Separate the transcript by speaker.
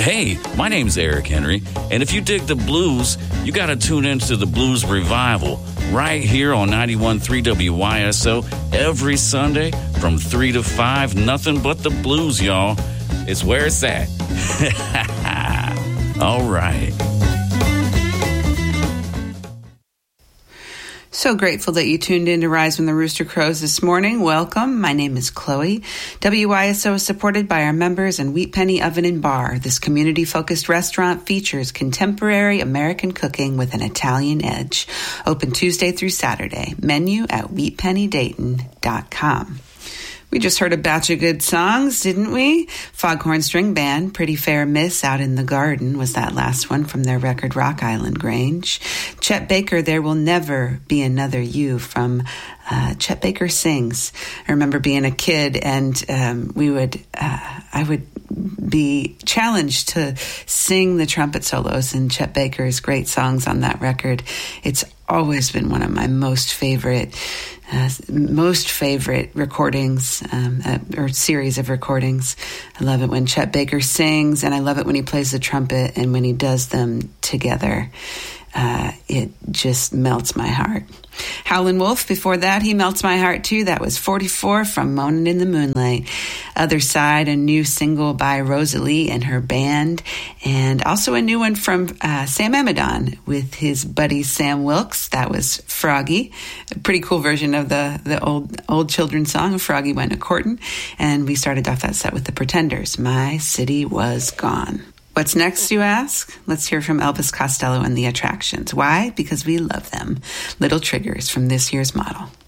Speaker 1: Hey, my name's Eric Henry, and if you dig the blues, you got to tune into the Blues Revival right here on 91.3 WYSO every Sunday from 3 to 5. Nothing but the blues, y'all. It's where it's at. All right.
Speaker 2: So grateful that you tuned in to Rise When the Rooster Crows this morning. Welcome. My name is Chloe. WYSO is supported by our members and Wheat Penny Oven and Bar. This community-focused restaurant features contemporary American cooking with an Italian edge. Open Tuesday through Saturday. Menu at wheatpennydayton.com. We just heard a batch of good songs, didn't we? Foghorn String Band, Pretty Fair Miss, Out in the Garden was that last one from their record Rock Island Grange. Chet Baker, There Will Never Be Another You from Chet Baker Sings. I remember being a kid and I would be challenged to sing the trumpet solos in Chet Baker's great songs on that record. It's always been one of my most favorite recordings or series of recordings. I love it when Chet Baker sings, and I love it when he plays the trumpet and when he does them together. It just melts my heart. Howlin' Wolf, before that, he melts my heart too. That was 44 from Moanin' in the Moonlight. Other Side, a new single by Rosalie and her band, and also a new one from Sam Amidon with his buddy Sam Wilkes. That was Froggy, a pretty cool version of the old children's song, Froggy Went A-Courtin'. And we started off that set with the Pretenders, My City Was Gone. What's next, you ask? Let's hear from Elvis Costello and the Attractions. Why? Because we love them. Little Triggers from this year's model.